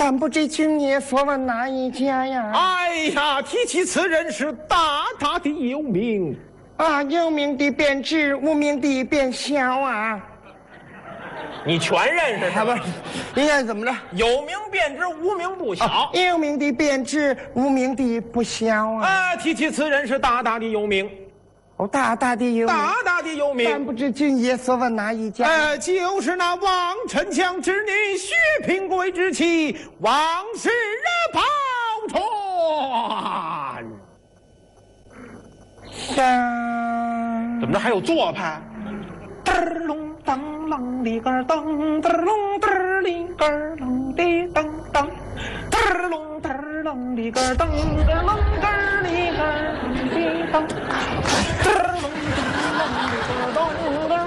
但不知今夜所问哪一家呀？ 哎呀，提起此人是大大的有名啊，有名的便知，无名的便晓啊。 你全认识是吧？ 应该怎么着？ 有名便知，无名不晓。 有名的便知，无名的不晓啊。 提起此人是大大的有名， 大大的有名， 大大的有名。 但不知今夜所问哪一家？ 就是那王丞相之女薛平贵之妻王氏宝钏。怎么着还有做派？噔隆当啷里个噔，噔隆噔里个啷的噔噔，噔隆噔啷里个噔，噔隆噔里个啷的噔，噔隆噔啷里个噔。